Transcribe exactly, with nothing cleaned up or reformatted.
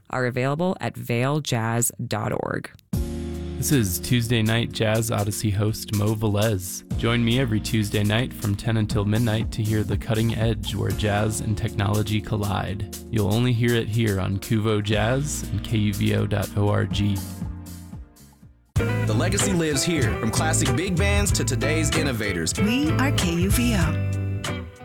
are available at vail jazz dot org. This is Tuesday Night Jazz Odyssey host Mo Velez. Join me every Tuesday night from ten until midnight to hear the cutting edge where jazz and technology collide. You'll only hear it here on Kuvo Jazz and K U V O dot org. The legacy lives here, from classic big bands to today's innovators. We are K U V O.